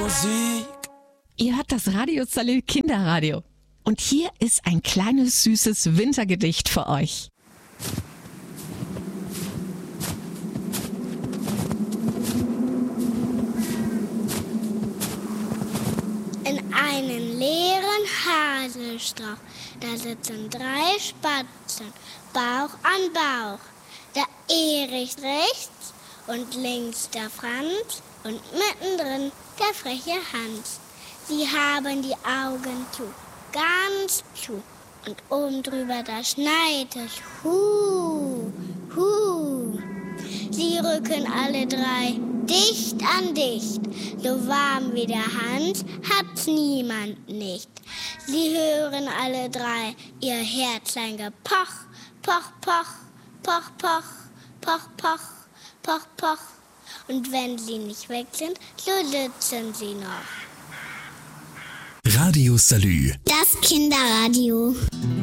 Musik. Ihr hört das Radio Salü Kinderradio. Und hier ist ein kleines, süßes Wintergedicht für euch. In einem leeren Haselstrauch, da sitzen 3 Spatzen, Bauch an Bauch. Der Erich rechts und links der Franz und mittendrin der freche Hans. Sie haben die Augen zu, ganz zu, und oben drüber da schneit es, hu, hu. Sie rücken alle 3 dicht an dicht, so warm wie der Hans hat's niemand nicht. Sie hören alle 3 ihr Herzlein gepoch, poch, poch, poch, poch, poch, poch, poch, poch. Und wenn sie nicht weg sind, so sitzen sie noch. Radio Salü. Das Kinderradio.